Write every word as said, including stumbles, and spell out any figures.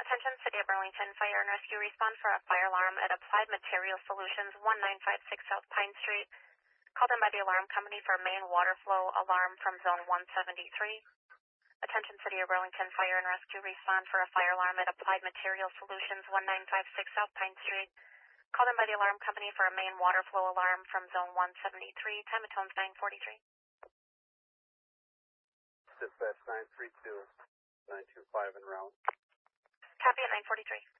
Attention City of Burlington Fire and Rescue, respond for a fire alarm at Applied Materials Solutions, one nine five six South Pine Street. Called in by the alarm company for main water flow alarm from zone one seventy-three. Attention City of Burlington Fire and Rescue, respond for a fire alarm at Applied Materials Solutions, one nine five six South Pine Street. Called in by the alarm company for a main water flow alarm from zone one seventy-three. Time of tones nine forty-three. Dispatch nine three two, nine two five en route. Copy at nine forty-three.